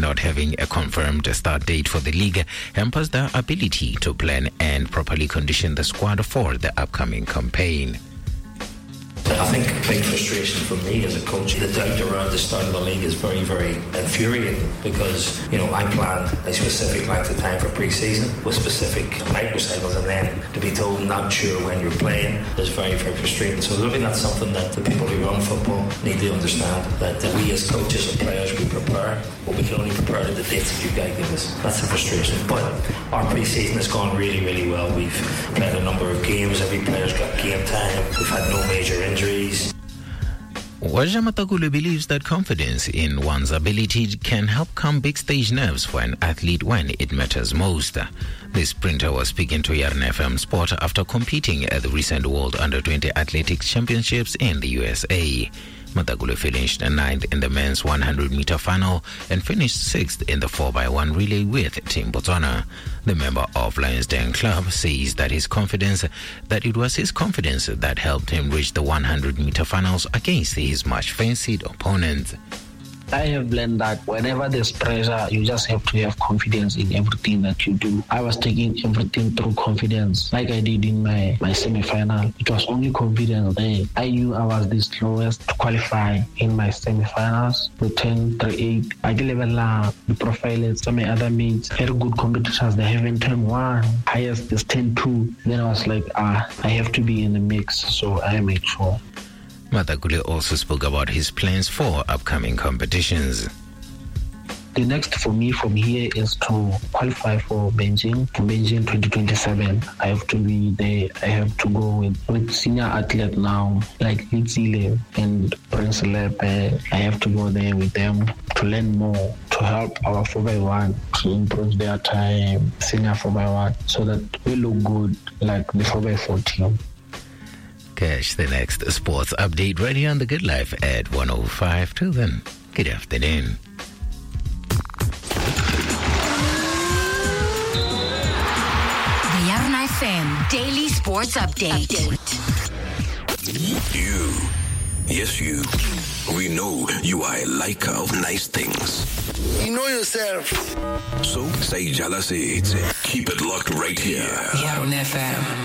not having a confirmed start date for the league hampers their ability to plan and properly condition the squad for the upcoming campaign. I think a big frustration for me as a coach, the doubt around the start of the league is very, very infuriating because, I planned a specific length of time for pre-season with specific microcycles, and then to be told not sure when you're playing is very, very frustrating. So really that's something that the people who run football need to understand, that we as coaches and players, we prepare, but we can only prepare to the dates that you guys give us. That's a frustration. But our pre-season has gone really, really well. We've played a number of games. Every player's got game time. We've had no major injuries. Waja Matakulu believes that confidence in one's ability can help calm big stage nerves for an athlete when it matters most. The sprinter was speaking to Yarn FM Sport after competing at the recent World Under-20 Athletics Championships in the USA. Matakulu finished 9th in the men's 100-meter final and finished 6th in the 4x1 relay with Team Botswana. The member of Lions Den Club says that it was his confidence that helped him reach the 100-meter finals against his much fancied opponents. I have learned that whenever there's pressure, you just have to have confidence in everything that you do. I was taking everything through confidence, like I did in my semi-final. It was only confidence there. I knew I was the slowest to qualify in my semi-finals with 10.38. I did level the profile of some other mates, very good competitors. They haven't turned 1, highest is 10.2. Then I was like, I have to be in the mix, so I made sure. Matakule also spoke about his plans for upcoming competitions. The next for me from here is to qualify for Beijing 2027. I have to be there. I have to go with senior athlete now, like Litzile and Prince Lepe. I have to go there with them to learn more, to help our 4x1 to improve their time, senior 4x1, so that we look good like the 4x4 team. Catch the next sports update right here on The Good Life at 1:05. Till then, good afternoon. The Yarn FM Daily Sports Update. You, we know you are a liker of nice things. You know yourself. So, say Jala says, keep it locked right here. Yarn FM.